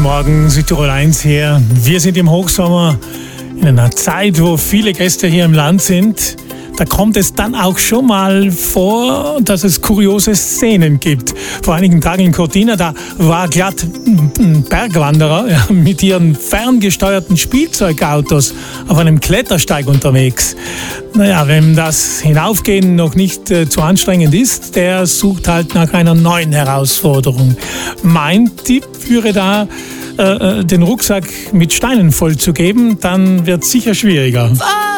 Morgen, Südtirol 1 hier. Wir sind im Hochsommer in einer Zeit, wo viele Gäste hier im Land sind. Da kommt es dann auch schon mal vor, dass es kuriose Szenen gibt. Vor einigen Tagen in Cortina, da war glatt ein Bergwanderer mit ihren ferngesteuerten Spielzeugautos auf einem Klettersteig unterwegs. Naja, wenn das Hinaufgehen noch nicht zu anstrengend ist, der sucht halt nach einer neuen Herausforderung. Mein Tipp wäre da, den Rucksack mit Steinen vollzugeben, dann wird es sicher schwieriger.